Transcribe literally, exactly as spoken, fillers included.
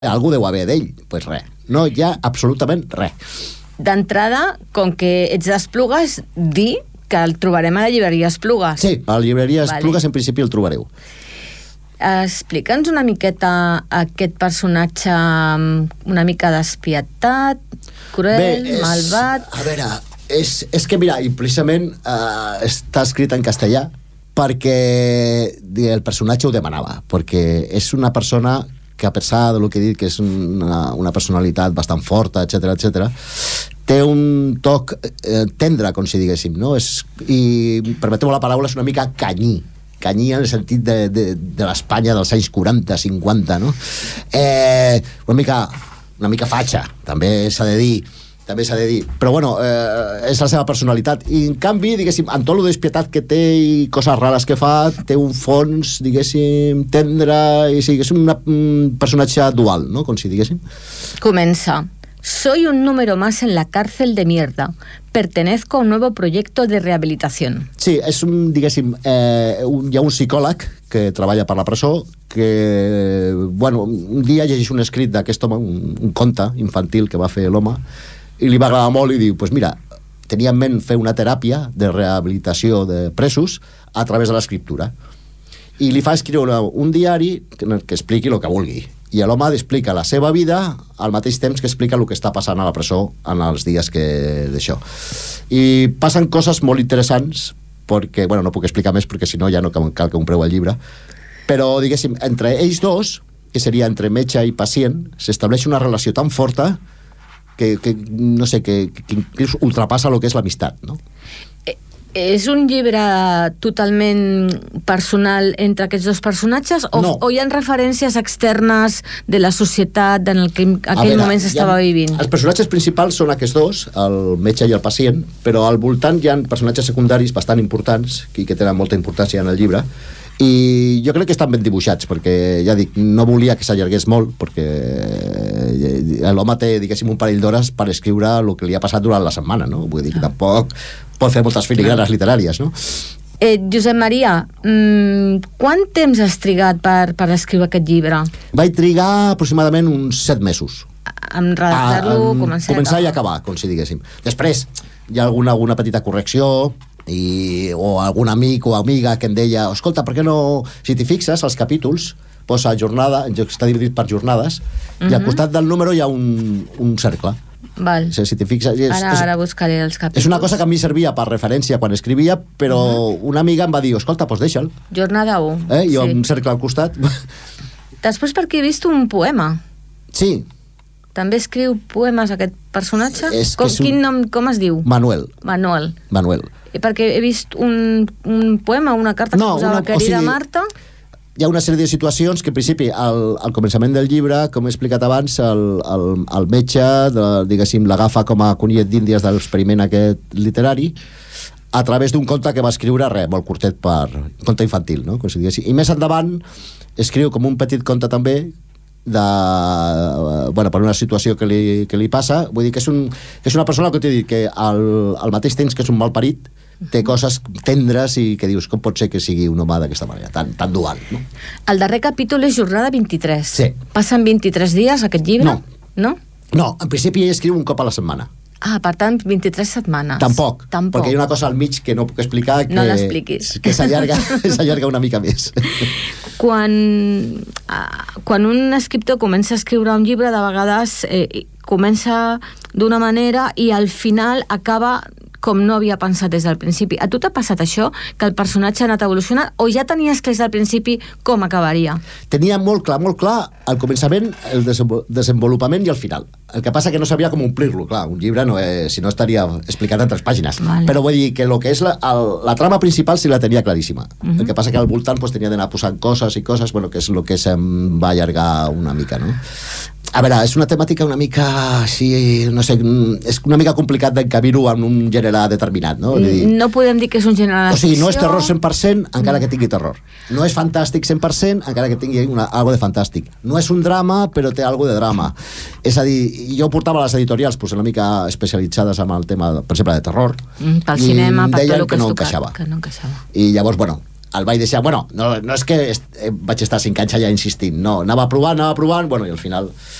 algú deu haver d'ell. Doncs pues res, no hi ha absolutament res. D'entrada, com que ets d'Esplugues, dir que el trobarem a la llibreria Esplugues. Sí, a la llibreria Esplugues vale. En principi el trobareu. Explica'ns una miqueta aquest personatge una mica despietat, cruel, Bé, és, malvat... A veure, és, és que mira, i precisament eh, està escrit en castellà perquè el personatge ho demanava, perquè és una persona que a pesar del que he dit, que és una, una personalitat bastant forta, etcètera, etcètera, té un toc eh, tendre, com si diguéssim, no? És, i, permeteu-me la paraula, és una mica canyí, canyí en el sentit de, de, de l'Espanya dels anys quaranta, cinquanta, no? Eh, una mica, una mica fatxa, també s'ha de dir, també s'ha de dir, però bueno, eh, és la seva personalitat, i en canvi, diguéssim, amb tot lo despietat que té i coses rares que fa, té un fons, diguéssim, tendre, i sí, és una, un personatge dual, no?, com si diguéssim. Comença. Soy un número más en la cárcel de mierda. Pertenezco a un nuevo proyecto de rehabilitación. Sí, és un, diguéssim, eh, un, hi ha un psicòleg que treballa per la presó que, bueno, un dia llegeix un escrit d'aquest home, un, un conte infantil que va fer l'home, i li va agradar molt i diu, pues mira, tenia en ment fer una teràpia de rehabilitació de presos a través de l'escriptura. I li fa escriure un diari que, que expliqui el que vulgui. I l'home explica la seva vida al mateix temps que explica el que està passant a la presó en els dies que d'això. I passen coses molt interessants, perquè, bueno, no puc explicar més perquè si no ja no cal que compreu el llibre, però, diguéssim, entre ells dos, que seria entre metge i pacient, s'estableix una relació tan forta que, que no sé, que, que inclús ultrapassa el que és l'amistat, no? És un llibre totalment personal entre aquests dos personatges o, no. o hi ha referències externes de la societat en el que en aquell veure, moment s'estava ha, vivint? Els personatges principals són aquests dos, el metge i el pacient, però al voltant hi ha personatges secundaris bastant importants i que tenen molta importància en el llibre, i jo crec que estan ben dibuixats, perquè ja dic, no volia que s'allargués molt, perquè l'home té, diguéssim, un parell d'hores per escriure el que li ha passat durant la setmana, no? Vull dir que tampoc pot fer moltes filigranes literàries, no? Eh, Josep Maria, mmm, quant temps has trigat per, per escriure aquest llibre? Vaig trigar aproximadament uns set mesos. En redactar-lo, començar, començar i acabar, com si diguéssim. Després hi ha alguna, alguna petita correcció, i, o algun amic o amiga que em deia, escolta, per què no, si t'hi fixes, els capítols posa jornada, està dividit per jornades, uh-huh. i al costat del número hi ha un, un cercle. Val. O sigui, si t'hi fixes, és, ara, ara buscaré els capítols. És una cosa que a mi servia per referència quan escrivia, però uh-huh. una amiga em va dir, escolta, doncs deixa'l. Jornada u. Eh? I sí. Un cercle al costat. Després perquè he vist un poema. Sí. També escriu poemes aquest personatge? És com, és un... Quin nom, com es diu? Manuel. Manuel. Manuel. I perquè he vist un, un poema, una carta que no, posava una, querida o sigui, Marta. Hi ha una sèrie de situacions que, en principi, al, al començament del llibre, com he explicat abans, el, el, el metge, de, diguéssim, l'agafa com a conillet d'índies de l'experiment aquest literari, a través d'un conte que va escriure, res, molt curtet, per un conte infantil, no? Com si diguéssim. I més endavant escriu com un petit conte també de, bueno, per una situació que li, que li passa. Vull dir que és, un, que és una persona que t'he dit que al, al mateix temps que és un malparit té coses tendres i que dius, com pot ser que sigui un home d'aquesta manera, tan, tan dual, no? El darrer capítol és jornada vint-i-tres. Sí. Passen vint-i-tres dies aquest llibre? No. No? No, en principi ell escriu un cop a la setmana. Ah, per tant, vint-i-tres setmanes. Tampoc, Tampoc. perquè hi ha una cosa al mig que no puc explicar, que, no l'expliquis. Que s'allarga s'allarga una mica més. Quan, quan un escriptor comença a escriure un llibre, de vegades eh, comença d'una manera i al final acaba com no havia pensat des del principi. A tu t'ha passat això? Que el personatge ha anat evolucionant? O ja tenies clar des del principi com acabaria? Tenia molt clar, molt clar al començament el desenvolupament i el final. El que passa que no sabia com omplir-lo. Clar, un llibre no és, si no estaria explicat en tres pàgines. Vale. Però vull dir que el que és la, el, la trama principal sí la tenia claríssima. Uh-huh. El que passa que al voltant pues, tenia d'anar posant coses i coses, bueno, que és el que se'm va allargar una mica, no? A veure, és una temàtica una mica així, no sé, és una mica complicat d'encabir-ho en un gènere determinat, no? Dir, no podem dir que és un gènere de ficció. O sigui, no és terror cent per cent, encara mm. que tingui terror. No és fantàstic cent per cent, encara que tingui una, algo de fantàstic. No és un drama, però té algo de drama. És a dir, jo portava a les editorials pues, una mica especialitzades amb el tema, per exemple, de terror. Mm, pel cinema, per tot el que, que no has tocat, encaixava. que no encaixava. I llavors, bueno, el vaig deixar, bueno, no, no és que est, eh, vaig estar cinc anys allà insistint, no, anava provant, anava provant, bueno, i al final